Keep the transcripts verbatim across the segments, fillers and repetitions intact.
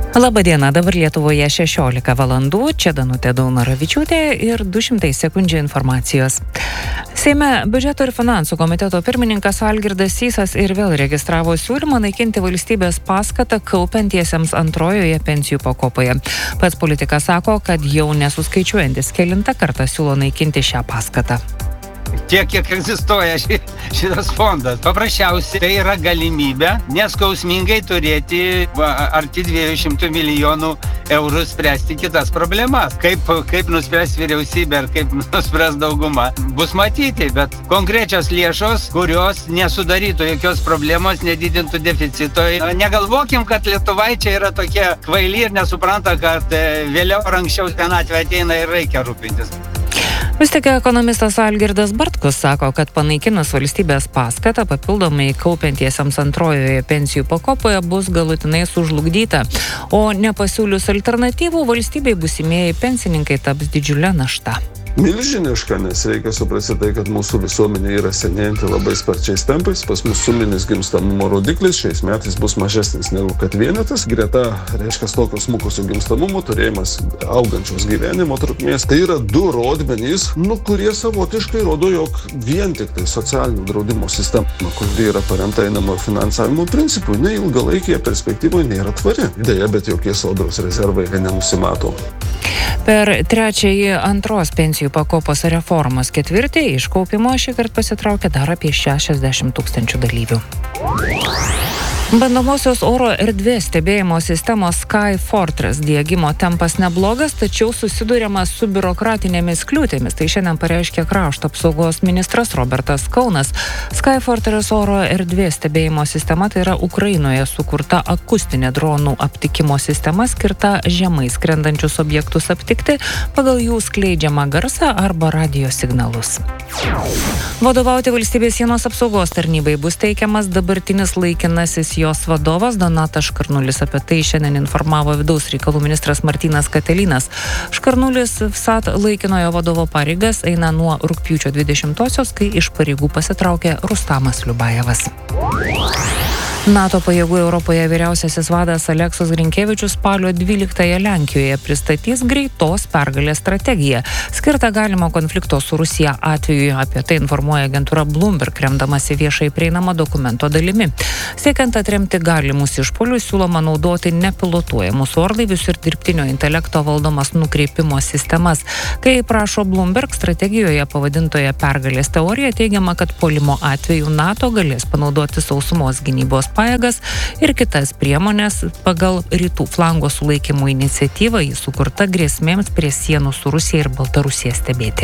Labadiena, dabar Lietuvoje šešiolika valandų, čia Danutė Daunoravičiūtė ir du šimtai sekundžių informacijos. Seime biudžeto ir finansų komiteto pirmininkas Algirdas Sysas ir vėl registravo siūlymą naikinti valstybės paskatą kaupiantiesiems antrojoje pensijų pakopoje. Pats politikas sako, kad jau nesuskaičiuojantis kelintą kartą siūlo naikinti šią paskatą. Tiek, kiek egzistuoja ši, šitas fondas. Paprasčiausiai tai yra galimybė neskausmingai turėti va, arti dviejų šimtų milijonų eurų spręsti kitas problemas. Kaip, kaip nuspręs vyriausybė ir kaip nuspręs dauguma, bus matyti, bet konkrečios lėšos, kurios nesudarytų jokios problemos, nedidintų deficito. Negalvokim, kad lietuvaičiai yra tokie kvaili ir nesupranta, kad vėliau ar anksčiau senatvė ateina ir reikia rūpintis. Vis tik ekonomistas Algirdas Bartkus sako, kad panaikinus valstybės paskatą papildomai kaupiantiesiems antrojoje pensijų pakopoje bus galutinai sužlugdyta, o nepasiūlius alternatyvų valstybei būsimieji pensininkai taps didžiulė našta. Milžiniška, nes reikia suprasti tai, kad mūsų visuomenė yra senėjanti labai sparčiais tempais. Pas mus suminis gimstamumo rodiklis šiais metais bus mažesnis negu kad vienetas. Greta, reiškia, tokio smukusio gimstamumo turėjimas augančios gyvenimo trukmės. Tai yra du rodmenys, nu, kurie savotiškai rodo, jog vien tik tai socialinio draudimo sistema, kuri yra paremta einamojo finansavimo principų, ne ilgalaikėje perspektyvoje nėra tvari. Deja, bet jokie sodros rezervai nenusimato. Per trečiąjį antros pensijų pakopos reformos ketvirtį iš kaupimo šįkart pasitraukė dar apie šešiasdešimt tūkstančių dalyvių. Bandomosios oro erdvės stebėjimo sistemos Sky Fortress diegimo tempas neblogas, tačiau susiduriama su biurokratinėmis kliūtėmis. Tai šiandien pareiškė krašto apsaugos ministras Robertas Kaunas. Sky Fortress oro erdvės stebėjimo sistema tai yra Ukrainoje sukurta akustinė dronų aptikimo sistema skirta žemai skrendančius objektus aptikti pagal jų skleidžiamą garsą arba radijo signalus. Vadovauti valstybės sienos apsaugos tarnybai bus teikiamas dabartinis laikinasis jos vadovas Donatas Škarnulis. Apie tai šiandien informavo vidaus reikalų ministras Martynas Katelinas. Škarnulis vsat laikinojo vadovo pareigas eina nuo rugpjūčio dvidešimtosios, kai iš pareigų pasitraukė Rustamas Liubajevas. NATO pajėgų Europoje vyriausiasis vadas Aleksas Grinkevičius spalio dvyliktąją Lenkijoje pristatys greitos pergalės strategiją, skirtą galimo konflikto su Rusija atveju. Apie tai informuoja agentūra Bloomberg, remdamasi viešai prieinama dokumento dalimi. Siekiant atremti galimus išpuolius, siūloma naudoti nepilotuojamus orlaivius ir dirbtinio intelekto valdomas nukreipimo sistemas. Kai prašo Bloomberg, strategijoje pavadintoje pergalės teorija teigiama, kad puolimo atveju NATO galės panaudoti sausumos gynybos pajėgas ir kitas priemonės pagal rytų flango sulaikymo iniciatyvą, jį sukurta grėsmėms prie sienų su Rusija ir Baltarusija stebėti.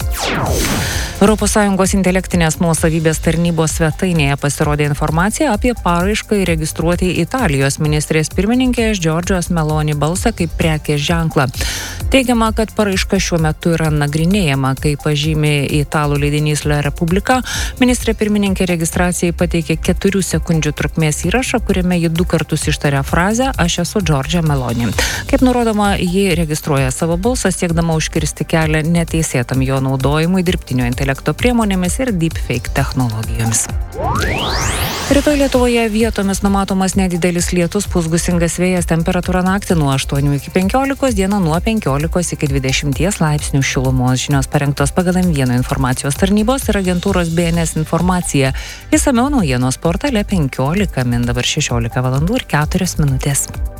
Europos Sąjungos intelektinės nuosavybės tarnybos svetainėje pasirodė informacija apie paraišką įregistruoti Italijos ministrės pirmininkės Giorgios Meloni balsą kaip prekės ženklą. Teigiama, kad paraiška šiuo metu yra nagrinėjama, kaip pažymi italų leidinys La Repubblica. Ministrė pirmininkė registracijai pateikė keturių sekundžių trukmės įrašą, kuriame ji du kartus ištarė frazę "Aš esu Giorgia Meloni". Kaip nurodoma, ji registruoja savo balsą, siekdama užkirsti kelią neteisėtam jo naudojimui dirbtinio intelekto priemonėmis ir deepfake technologijomis. Rytoj Lietuvoje vietomis numatomas nedidelis lietus, pūs gūsingas vėjas, temperatūra naktį nuo aštuonių iki penkiolikos, dieną nuo penkiolikos iki dvidešimties laipsnių šilumos. Žinios parengtos pagal M vienas informacijos tarnybos ir agentūros B N S informacija. Išsamiau naujienos portale penkiolika min dabar šešiolika valandų ir keturios minutės.